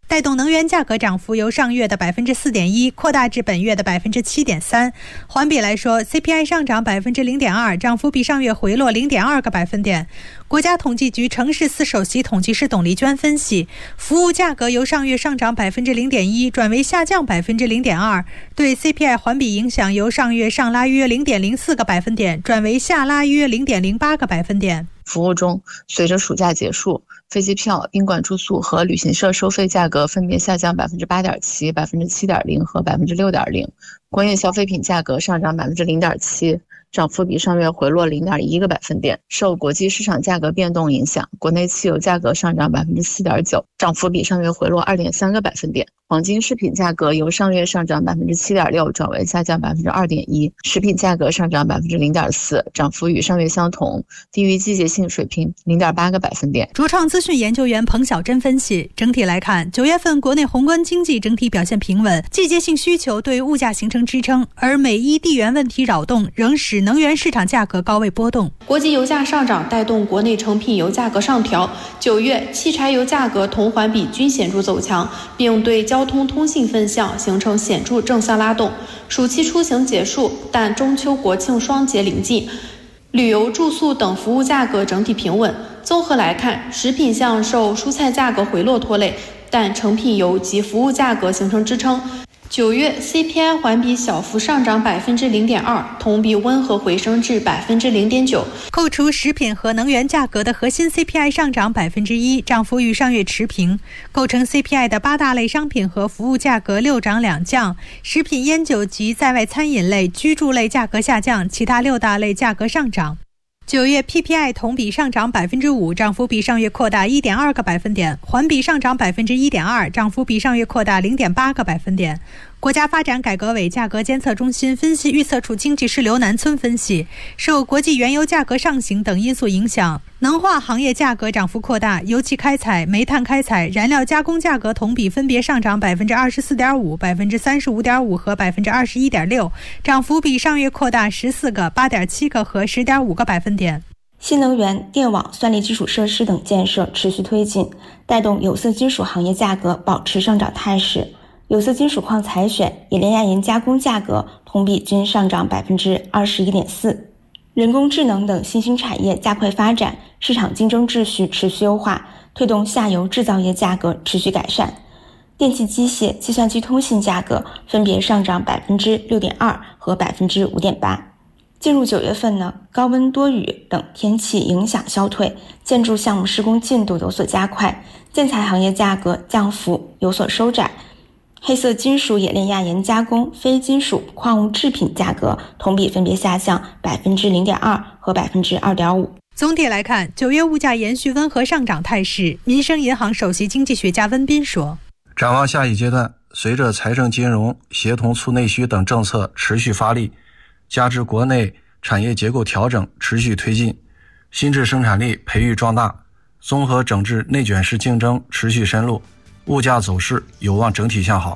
带动能源价格涨幅由上月的 4.1% 扩大至本月的 7.3%。环比来说 CPI 上涨 0.2%， 涨幅比上月回落 0.2个百分点。国家统计局城市司首席统计师董丽娟分析，服务价格由上月上涨 0.1% 转为下降 0.2%， 对 CPI 环比影响由上月上拉约 0.04个百分点转为下拉约 0.08个百分点。 服务中，随着暑假结束，飞机票、宾馆住宿和旅行社收费价格分别下降 8.7%、7.0% 和 6.0%， 工业消费品价格上涨 0.7%， 涨幅比上月回落 0.1个百分点。受国际市场价格变动影响，国内汽油价格上涨 4.9%， 涨幅比上月回落 2.3个百分点。黄金饰品价格由上月上涨 7.6% 转为下降 2.1%， 食品价格上涨 0.4%， 涨幅与上月相同，低于季节性水平 0.8个百分点。 主创资讯研究员彭晓珍分析，整体来看，9月份国内宏观经济整体表现平稳，季节性需求对物价形成支撑，而美伊地缘问题扰动仍使能源市场价格高位波动。 国际油价上涨带动国内成品油价格上调，9月汽柴油价格同环比均显著走强，并对交通通信分项形成显著正向拉动。暑期出行结束，但中秋国庆双节临近，旅游住宿等服务价格整体平稳。综合来看，食品项受蔬菜价格回落拖累，但成品油及服务价格形成支撑。9月 CPI 环比小幅上涨 0.2%， 同比温和回升至 0.9%。 扣除食品和能源价格的核心 CPI 上涨 1%， 涨幅与上月持平。构成 CPI 的8大类商品和服务价格6涨2降，食品、烟酒及在外餐饮类、居住类价格下降，其他6大类价格上涨。9月 PPI 同比上涨 5%， 涨幅比上月扩大 1.2个百分点，环比上涨 1.2%， 涨幅比上月扩大 0.8个百分点。国家发展改革委价格监测中心分析预测处经济师刘南村分析，受国际原油价格上行等因素影响，能化行业价格涨幅扩大，油气开采、煤炭开采、燃料加工价格同比分别上涨 24.5%、35.5% 和 21.6%， 涨幅比上月扩大14个、8.7个和 10.5个百分点。 新能源、电网、算力基础设施等建设持续推进，带动有色金属行业价格保持上涨态势。有色金属矿采选、冶炼亚银加工价格同比均上涨 21.4%。人工智能等新兴产业加快发展，市场竞争秩序持续优化，推动下游制造业价格持续改善。电气机械、计算机通信价格分别上涨 6.2% 和 5.8%。进入9月份呢，高温多雨等天气影响消退，建筑项目施工进度有所加快，建材行业价格降幅有所收窄。黑色金属冶炼亚银加工、非金属矿物制品价格同比分别下降 0.2% 和 2.5%。 总体来看，9月物价延续温和上涨态势。民生银行首席经济学家温彬说， 展望下一阶段，随着财政金融协同促内需等政策持续发力，加之国内产业结构调整持续推进，新质生产力培育壮大，综合整治内卷式竞争持续深入，物价走势有望整体向好。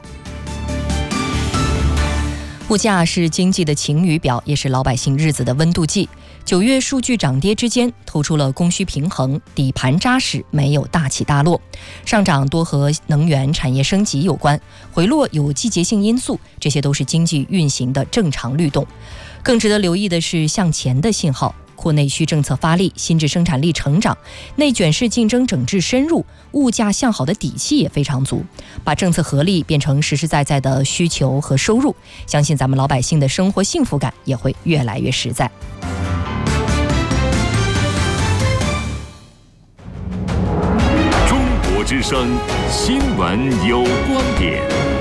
物价是经济的晴雨表，也是老百姓日子的温度计。9月数据涨跌之间透出了供需平衡，底盘扎实，没有大起大落。上涨多和能源产业升级有关，回落有季节性因素，这些都是经济运行的正常律动。更值得留意的是向前的信号，扩内需政策发力，新质生产力成长，内卷式竞争整治深入，物价向好的底气也非常足，把政策合力变成实实在在的需求和收入，相信咱们老百姓的生活幸福感也会越来越实在。 中国之声新闻有观点，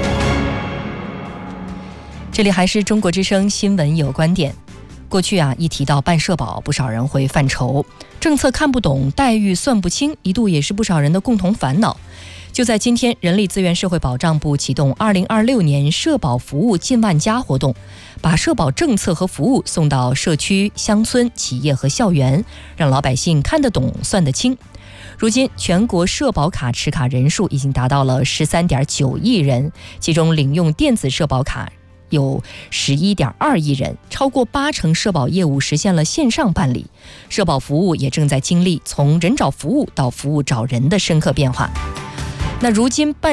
这里还是中国之声新闻有观点。过去一提到办社保，不少人会犯愁，政策看不懂，待遇算不清，一度也是不少人的共同烦恼。就在今天，人力资源社会保障部启动2026年社保服务近万家活动，把社保政策和服务送到社区、乡村、企业和校园，让老百姓看得懂、算得清。如今，全国社保卡持卡人数已经达到了13.9亿人，其中领用电子社保卡有11.2亿人，超过80%社保业务实现了线上办理，社保服务也正在经历从人找服务到服务找人的深刻变化。那如今办